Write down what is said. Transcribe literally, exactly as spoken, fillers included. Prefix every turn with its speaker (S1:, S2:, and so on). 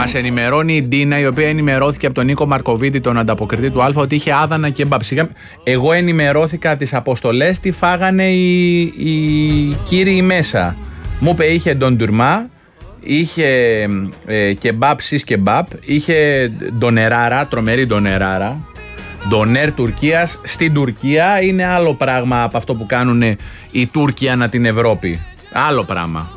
S1: Μας ενημερώνει η Ντίνα, η οποία ενημερώθηκε από τον Νίκο Μαρκοβίτη, τον ανταποκριτή του Αλφα, ότι είχε άδανα κεμπάπ. Εγώ ενημερώθηκα τις αποστολές, τι φάγανε οι, οι κύριοι μέσα. Μου είπε είχε ντοντουρμά, είχε ε, κεμπάπ σις κεμπάπ, είχε ντονεράρα, τρομερή ντονεράρα. Ντονέρ Τουρκίας στην Τουρκία είναι άλλο πράγμα από αυτό που κάνουν οι Τούρκοι ανά την Ευρώπη. Άλλο πράγμα.